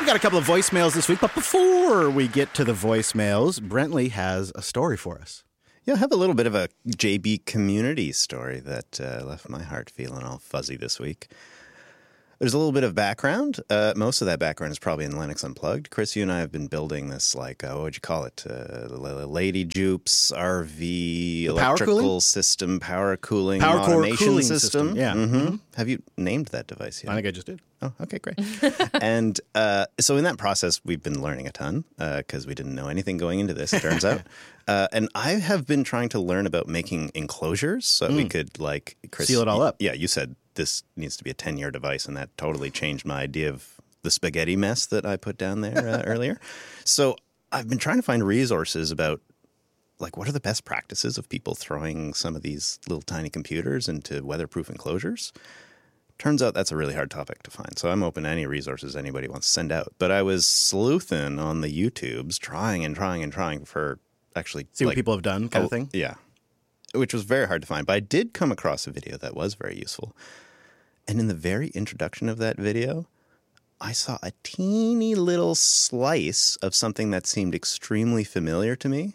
got a couple of voicemails this week, but before we get to the voicemails, Brentley has a story for us. Yeah, I have a little bit of a JB community story that left my heart feeling all fuzzy this week. There's a little bit of background. Most of that background is probably in Linux Unplugged. Chris, you and I have been building this, what would you call it? Lady Jupes RV electrical system, power cooling automation cooling system. Yeah. Mm-hmm. Have you named that device yet? I think I just did. Oh, okay, great. And so in that process, we've been learning a ton because we didn't know anything going into this, it turns out. And I have been trying to learn about making enclosures so that we could, Chris, seal it all up. Yeah, you said this needs to be a 10-year device, and that totally changed my idea of the spaghetti mess that I put down there earlier. So I've been trying to find resources about, what are the best practices of people throwing some of these little tiny computers into weatherproof enclosures? Turns out that's a really hard topic to find. So I'm open to any resources anybody wants to send out. But I was sleuthing on the YouTubes, trying for actually... See what people have done kind of thing? Yeah. Which was very hard to find. But I did come across a video that was very useful. And in the very introduction of that video, I saw a teeny little slice of something that seemed extremely familiar to me.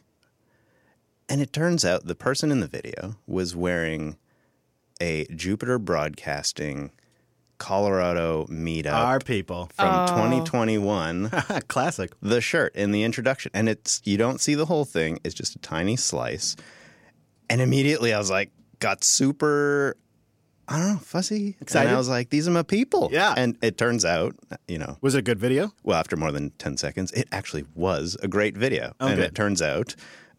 And it turns out the person in the video was wearing a Jupiter Broadcasting Colorado meetup. Our people. From 2021. Classic. The shirt in the introduction. And you don't see the whole thing. It's just a tiny slice. And immediately I was got super, I don't know, fuzzy. Excited? And I was like, these are my people. Yeah. And it turns out, Was it a good video? well, after more than 10 seconds, it actually was a great video. Oh, and good. it turns out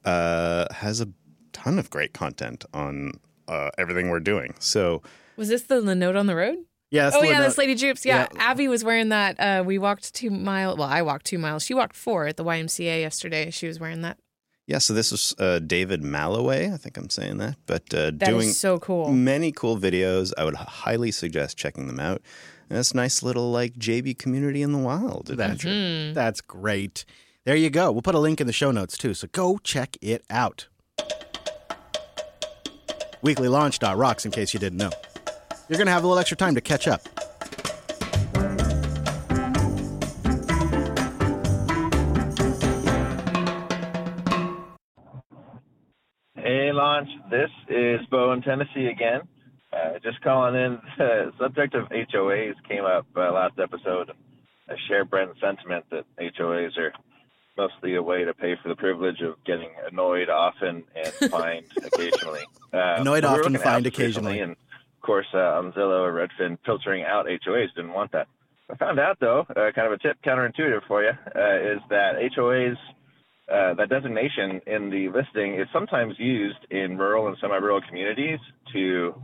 has a ton of great content on everything we're doing. So Was this the Note on the Road? Yeah. That's Lady Jupes. Yeah. Abby was wearing that. We walked 2 miles. Well, I walked 2 miles. She walked 4 at the YMCA yesterday. She was wearing that. yeah, so this was David Malloway. I think I'm saying that. But That doing is so cool. many cool videos. I would highly suggest checking them out. And it's a nice little JB community in the wild adventure. That's great. There you go. We'll put a link in the show notes, too, so go check it out. Weeklylaunch.rocks, in case you didn't know. You're going to have a little extra time to catch up. Hey, Launch. This is Bo in Tennessee again. Just calling in. The subject of HOAs came up last episode. I share Brent's sentiment that HOAs are mostly a way to pay for the privilege of getting annoyed often and fined occasionally. Annoyed we were often, looking at fined apps occasionally. recently, and of course, on Zillow or Redfin, filtering out HOAs didn't want that. I found out, though, kind of a tip, counterintuitive for you, is that HOAs, that designation in the listing is sometimes used in rural and semi-rural communities to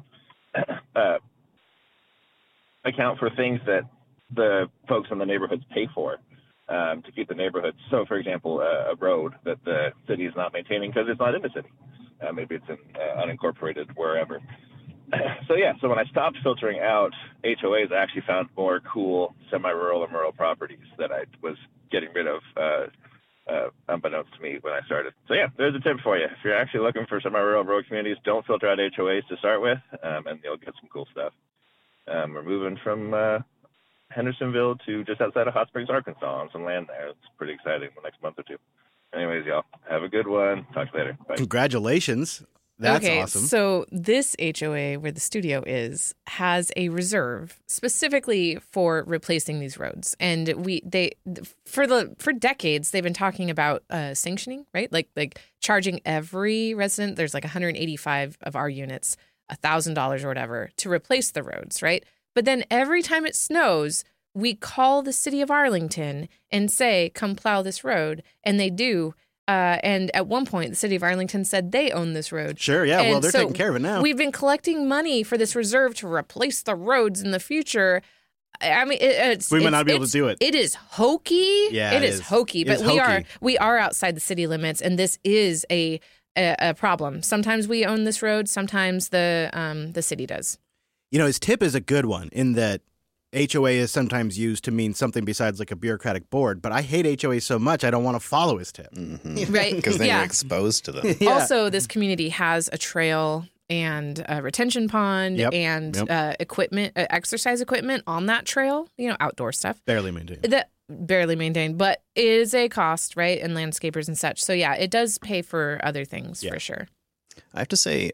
account for things that the folks in the neighborhoods pay for to keep the neighborhoods. So, for example, a road that the city is not maintaining because it's not in the city. Maybe it's in unincorporated wherever. So when I stopped filtering out HOAs, I actually found more cool semi-rural and rural properties that I was getting rid of unbeknownst to me when I started. So, yeah, there's a tip for you. If you're actually looking for semi-rural and rural communities, don't filter out HOAs to start with, and you'll get some cool stuff. We're moving from Hendersonville to just outside of Hot Springs, Arkansas, on some land there. It's pretty exciting the next month or two. Anyways, y'all, have a good one. Talk to you later. Bye. Congratulations. That's awesome. So this HOA where the studio is has a reserve specifically for replacing these roads. And for decades they've been talking about sanctioning, right? Like charging every resident, there's 185 of our units, $1,000 or whatever to replace the roads, right? But then every time it snows, we call the city of Arlington and say, come plow this road. And they do. And at one point, the city of Arlington said they own this road. Sure, yeah. And well, they're so taking care of it now. We've been collecting money for this reserve to replace the roads in the future. I mean, we might not be able to do it. It is hokey. Yeah, it is hokey. But hokey. we are outside the city limits, and this is a problem. Sometimes we own this road. Sometimes the city does. His tip is a good one in that HOA is sometimes used to mean something besides a bureaucratic board, but I hate HOA so much I don't want to follow his tip. Mm-hmm. Right? Because then you're exposed to them. Yeah. Also, this community has a trail and a retention pond and equipment, exercise equipment on that trail, outdoor stuff. Barely maintained. barely maintained, but it is a cost, right? And landscapers and such. So yeah, it does pay for other things for sure. I have to say,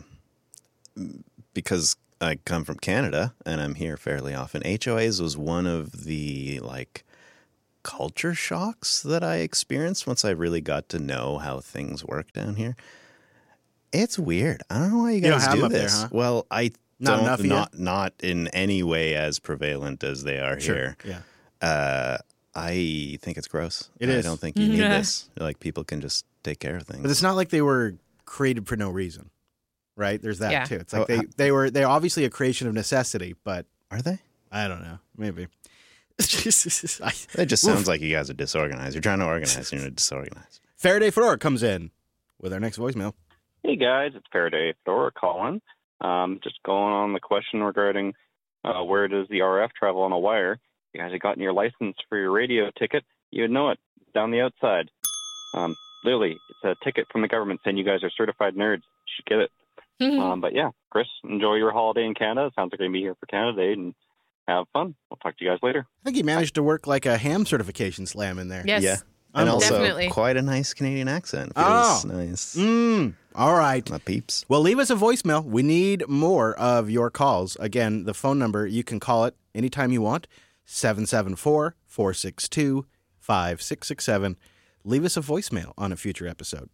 because I come from Canada and I'm here fairly often, HOAs was one of the like culture shocks that I experienced once I really got to know how things work down here. It's weird. I don't know why you guys don't have do them up there, this. huh? Well, I Not don't, enough of you? not in any way as prevalent as they are here. Yeah. I think it's gross. It is. I don't think you need this. Like, people can just take care of things. But it's not like they were created for no reason, right? There's that too. It's like Oh, they're obviously a creation of necessity, but Are they? I don't know. Maybe. It just sounds like you guys are disorganized. You're trying to organize and you're disorganized. Faraday Fedora comes in with our next voicemail. Hey guys, it's Faraday Fedora calling. Just going on the question regarding where does the RF travel on a wire. You guys have gotten your license for your radio ticket. You would know it. It's down the outside. Literally, it's a ticket from the government saying you guys are certified nerds. You should get it. But yeah, Chris, enjoy your holiday in Canada. Sounds like you're going to be here for Canada Day, and have fun. I'll talk to you guys later. I think he managed to work like a ham certification slam in there. Yes. Yeah. And also Definitely. quite a nice Canadian accent. Feels nice. All right. My peeps. Well, leave us a voicemail. We need more of your calls. Again, the phone number, you can call it anytime you want, 774-462-5667. Leave us a voicemail on a future episode.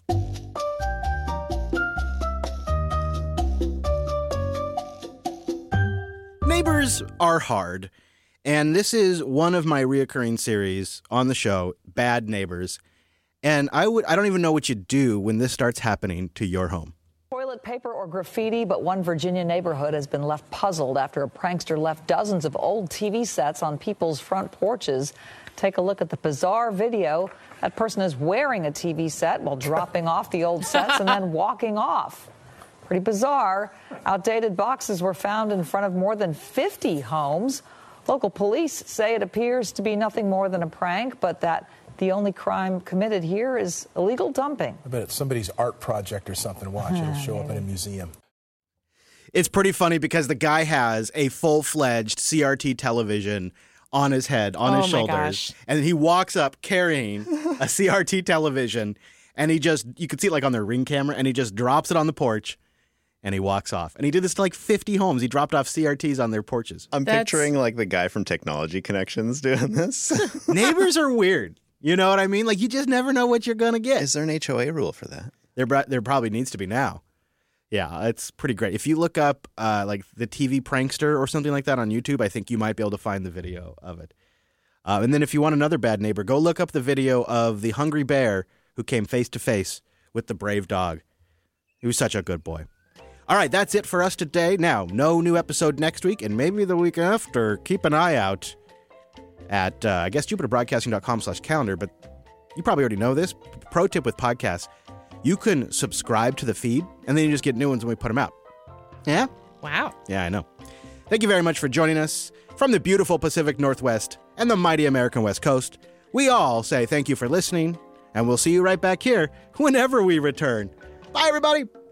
Neighbors are hard, and this is one of my reoccurring series on the show, Bad Neighbors. And I don't even know what you do when this starts happening to your home. Toilet paper or graffiti, but one Virginia neighborhood has been left puzzled after a prankster left dozens of old TV sets on people's front porches. Take a look at the bizarre video. That person is wearing a TV set while dropping off the old sets and then walking off. Pretty bizarre. Outdated boxes were found in front of more than 50 homes. Local police say it appears to be nothing more than a prank, but that the only crime committed here is illegal dumping. I bet it's somebody's art project or something. Watch, it'll show up in a museum. It's pretty funny because the guy has a full-fledged CRT television on his head, on his my shoulders. gosh. And he walks up carrying a CRT television, and you could see it like on their Ring camera, and he just drops it on the porch, and he walks off. And he did this to like 50 homes. He dropped off CRTs on their porches. I'm picturing like the guy from Technology Connections doing this. Neighbors are weird. You know what I mean? Like, you just never know what you're going to get. Is there an HOA rule for that? There probably needs to be now. Yeah, it's pretty great. If you look up like the TV prankster or something like that on YouTube, I think you might be able to find the video of it. And then if you want another bad neighbor, go look up the video of the hungry bear who came face to face with the brave dog. He was such a good boy. All right, that's it for us today. Now, no new episode next week, and maybe the week after. Keep an eye out at, I guess, jupiterbroadcasting.com/calendar, but you probably already know this. Pro tip with podcasts, you can subscribe to the feed, and then you just get new ones when we put them out. Yeah? Wow. Yeah, I know. Thank you very much for joining us from the beautiful Pacific Northwest and the mighty American West Coast. We all say thank you for listening, and we'll see you right back here whenever we return. Bye, everybody.